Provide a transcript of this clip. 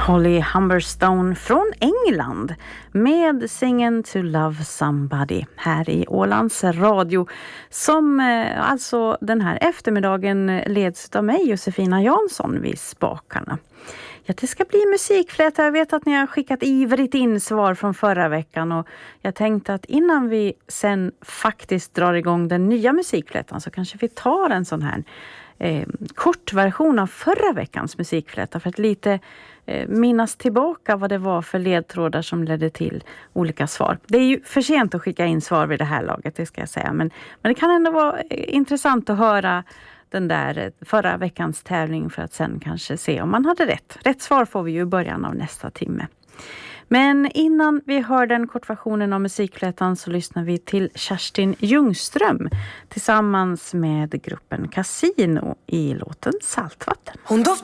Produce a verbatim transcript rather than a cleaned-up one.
Holly Humberstone från England med Singin' to Love Somebody här i Ålands Radio, som eh, alltså den här eftermiddagen leds av mig, Josefina Jansson, vid spakarna. Ja, det ska bli musikfläta. Jag vet att ni har skickat ivrigt in svar från förra veckan, och jag tänkte att innan vi sen faktiskt drar igång den nya musikflätan så kanske vi tar en sån här eh, kort version av förra veckans musikfläta för att lite eh, minnas tillbaka vad det var för ledtrådar som ledde till olika svar. Det är ju för sent att skicka in svar vid det här laget, det ska jag säga, men, men det kan ändå vara intressant att höra den där förra veckans tävling för att sen kanske se om man hade rätt. Rätt svar får vi ju i början av nästa timme. Men innan vi hör den kortversionen av musikflätan så lyssnar vi till Kerstin Ljungström tillsammans med gruppen Casino i låten Saltvatten. Hon doftar